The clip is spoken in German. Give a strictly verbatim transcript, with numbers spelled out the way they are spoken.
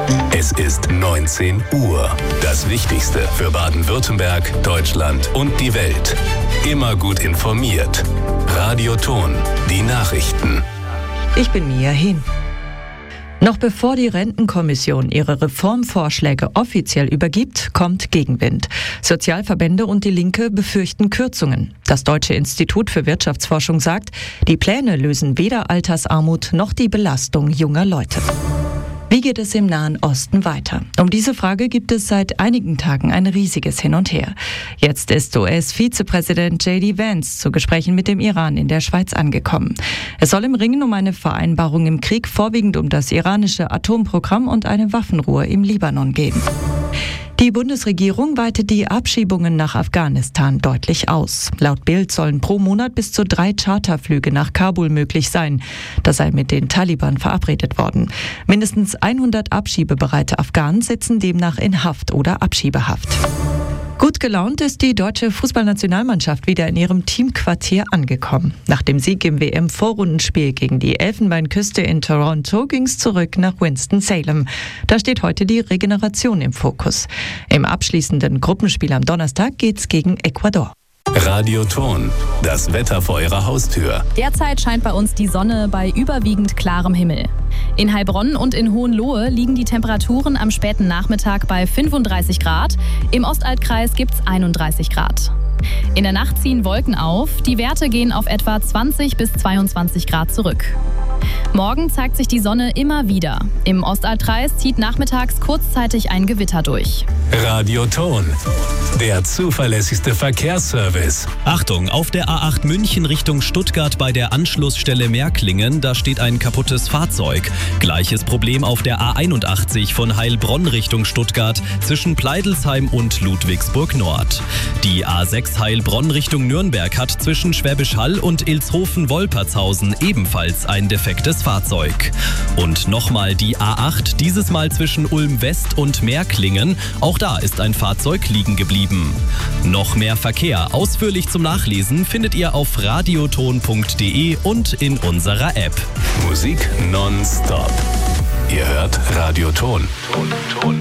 Es ist neunzehn Uhr. Das Wichtigste für Baden-Württemberg, Deutschland und die Welt. Immer gut informiert. Radio Ton, die Nachrichten. Ich bin Mia Hin. Noch bevor die Rentenkommission ihre Reformvorschläge offiziell übergibt, kommt Gegenwind. Sozialverbände und die Linke befürchten Kürzungen. Das Deutsche Institut für Wirtschaftsforschung sagt, die Pläne lösen weder Altersarmut noch die Belastung junger Leute. Wie geht es im Nahen Osten weiter? Um diese Frage gibt es seit einigen Tagen ein riesiges Hin und Her. Jetzt ist U S-Vizepräsident J D Vance zu Gesprächen mit dem Iran in der Schweiz angekommen. Es soll im Ringen um eine Vereinbarung im Krieg vorwiegend um das iranische Atomprogramm und eine Waffenruhe im Libanon gehen. Die Bundesregierung weitet die Abschiebungen nach Afghanistan deutlich aus. Laut Bild sollen pro Monat bis zu drei Charterflüge nach Kabul möglich sein. Das sei mit den Taliban verabredet worden. Mindestens hundert abschiebebereite Afghanen sitzen demnach in Haft oder Abschiebehaft. Gut gelaunt ist die deutsche Fußballnationalmannschaft wieder in ihrem Teamquartier angekommen. Nach dem Sieg im W M-Vorrundenspiel gegen die Elfenbeinküste in Toronto ging es zurück nach Winston-Salem. Da steht heute die Regeneration im Fokus. Im abschließenden Gruppenspiel am Donnerstag geht's gegen Ecuador. Radio Ton, das Wetter vor Ihrer Haustür. Derzeit scheint bei uns die Sonne bei überwiegend klarem Himmel. In Heilbronn und in Hohenlohe liegen die Temperaturen am späten Nachmittag bei fünfunddreißig Grad. Im Ostaltkreis gibt's einunddreißig Grad. In der Nacht ziehen Wolken auf. Die Werte gehen auf etwa zwanzig bis zweiundzwanzig Grad zurück. Morgen zeigt sich die Sonne immer wieder. Im Ostaltkreis zieht nachmittags kurzzeitig ein Gewitter durch. Radio Ton, der zuverlässigste Verkehrsservice. Achtung, auf der A acht München Richtung Stuttgart bei der Anschlussstelle Märklingen, da steht ein kaputtes Fahrzeug. Gleiches Problem auf der A einundachtzig von Heilbronn Richtung Stuttgart zwischen Pleidelsheim und Ludwigsburg Nord. Die A sechs Heilbronn Richtung Nürnberg hat zwischen Schwäbisch Hall und Ilshofen-Wolpertshausen ebenfalls ein defektes Fahrzeug. Und nochmal die A acht, dieses Mal zwischen Ulm West und Märklingen. Auch da ist ein Fahrzeug liegen geblieben. Noch mehr Verkehr ausführlich zum Nachlesen findet ihr auf radioton punkt de und in unserer App. Musik nonstop. Ihr hört Radio Ton. Ton, Ton.